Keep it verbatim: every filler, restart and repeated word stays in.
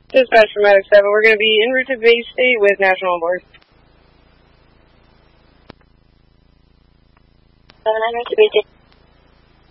Dispatch from Medic seven, we're going to be en route to Bay State with National on board. seven, en route to Bay State.